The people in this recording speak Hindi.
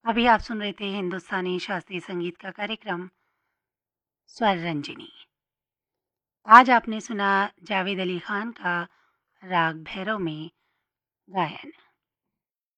अभी आप सुन रहे थे हिंदुस्तानी शास्त्रीय संगीत का कार्यक्रम स्वर रंजिनी। आज आपने सुना जावेद अली खान का राग भैरव में गायन।